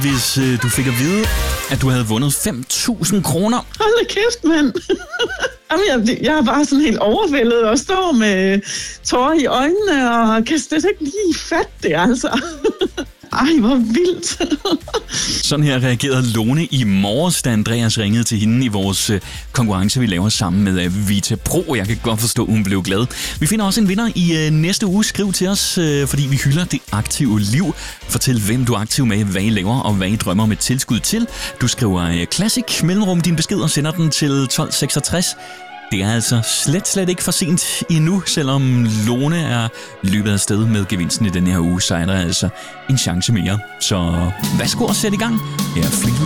hvis du fik at vide, at du havde vundet 5.000 kroner. Hold da kæft, mand. Jamen, jeg er bare sådan helt overvældet og står med tårer i øjnene og kan slet ikke lige fatte det, altså. Ej, hvor vildt. Sådan her reagerede Lone i morges, da Andreas ringede til hende i vores konkurrence, vi laver sammen med Vita Pro. Jeg kan godt forstå, at hun blev glad. Vi finder også en vinder i næste uge. Skriv til os, fordi vi hylder det aktive liv. Fortæl, hvem du er aktiv med, hvad I laver og hvad I drømmer med tilskud til. Du skriver Classic mellemrum din besked og sender den til 1266. Det er altså slet ikke for sent endnu, selvom Lone er løbet af sted med gevinsten i den her uge, så er der altså en chance mere. Så værsgo og sæt i gang.